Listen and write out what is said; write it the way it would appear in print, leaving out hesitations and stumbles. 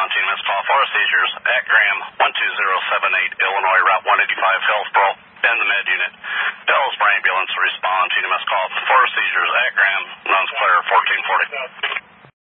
respond to missed call for seizures at Graham 12078 Illinois Route 185 Hillsboro in the med unit. Hillsboro ambulance respond to missed call for seizures at Graham. Nuns clear 1440.